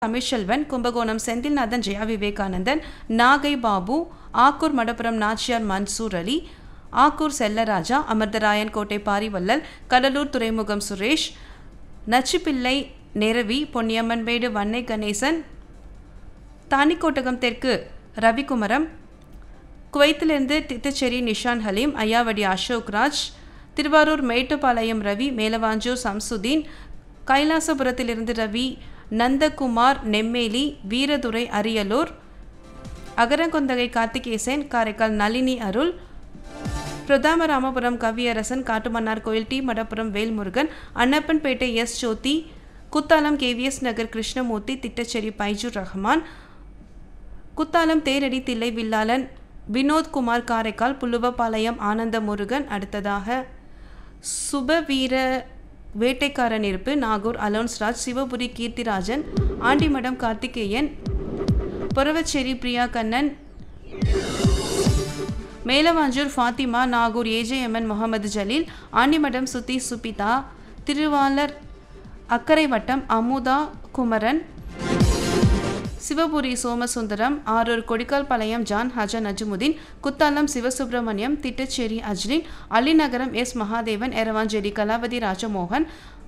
தமிழ்செல்வன், கும்பகோணம் செந்தில்நாதன், ஜெயா விவேகானந்தன், நாகை பாபு, ஆக்கூர் மடப்புரம் நாச்சியார் மன்சூர் அலி, ஆக்கூர் செல்லராஜா, அமிர்தராயன் கோட்டை பாரிவள்ளல், கடலூர் துறைமுகம் சுரேஷ், நச்சிப்பிள்ளை நெரவி, பொன்னியம்மன்பேடு வன்னை கணேசன், தானிக்கோட்டகம் தெற்கு ரவிக்குமரம், குவைத்திலிருந்து தித்துச்சேரி நிஷான் ஹலீம், ஐயாவடி அசோக்ராஜ், திருவாரூர் மேட்டுப்பாளையம் ரவி, மேலவாஞ்சூர் சம்சுதீன், கைலாசபுரத்திலிருந்து ரவி, நந்தகுமார் நெம்மேலி, வீரதுரை அரியலூர், அகரங்கொந்தகை கார்த்திகேசன், காரைக்கால் நளினி அருள், பிரதாமராமபுரம் கவியரசன், காட்டுமன்னார் கோயில் டி மடப்புரம் வேல்முருகன், அன்னப்பன்பேட்டை எஸ் ஜோதி, குத்தாலம் கேவிஎஸ் நகர் கிருஷ்ணமூர்த்தி, திட்டச்சேரி பைஜூர் ரஹ்மான், குத்தாலம் தேரடி தில்லை வில்லாளன், வினோத்குமார், காரைக்கால் புல்லுவப்பாளையம் ஆனந்த முருகன். அடுத்ததாக சுபவீர வேட்டைக்காரன் இருப்பு, நாகூர் அலோன்ஸ்ராஜ், சிவபுரி கீர்த்திராஜன், ஆண்டிமடம் கார்த்திகேயன், பொறவச்சேரி பிரியா கண்ணன், மேலவாஞ்சூர் ஃபாத்திமா, நாகூர் ஏஜேஎம்என் முகமது ஜலீல், ஆண்டிமடம் சுத்தி சுபிதா, திருவாளர் அக்கரை வட்டம் அமுதா குமரன், சிவபுரி சோமசுந்தரம், ஆரூர் கொடிக்கால் பாளையம் ஜான் ஹஜா நஜமுதீன், குத்தாலம் சிவசுப்பிரமணியம், திட்டச்சேரி அஜ்ரின், அலிநகரம் எஸ் மகாதேவன், எரவாஞ்சேரி கலாவதி ராஜமோகன்,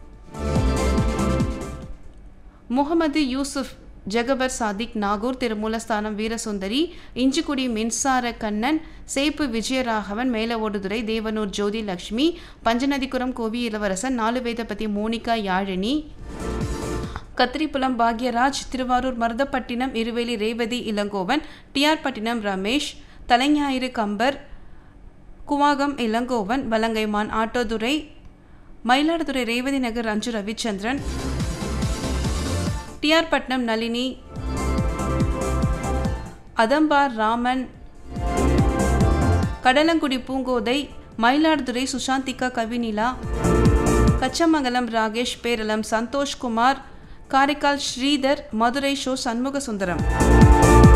முகமது யூசுப் ஜகபர் சாதிக், நாகூர் திருமூலஸ்தானம் வீரசுந்தரி, இஞ்சிக்குடி மின்சார கண்ணன், சேப்பு விஜயராகவன், மேலவோடுதுறை தேவனூர் ஜோதி லட்சுமி, பஞ்சநதிக்குரம் கோவி இளவரசன், நாலுவேதபதி மோனிகா யாழினி, கத்திரிப்புலம் பாக்யராஜ், திருவாரூர் மருதப்பட்டினம் இருவேலி ரேவதி இளங்கோவன், டிஆர் பட்டினம் ரமேஷ், தலைஞாயிறு கம்பர், குவாகம் இளங்கோவன், வலங்கைமான் ஆட்டோதுரை, மயிலாடுதுறை ரேவதி நகர் ரஞ்சு ரவிச்சந்திரன், டிஆர் பட்னம் நளினி, அதம்பார் ராமன், கடலங்குடி பூங்கோதை, மயிலாடுதுறை சுசாந்திகா கவினிலா, கச்சமங்கலம் ராகேஷ், பேரளம் சந்தோஷ்குமார், காரைக்கால் ஸ்ரீதர், மதுரை ஷோ சண்முக சுந்தரம்.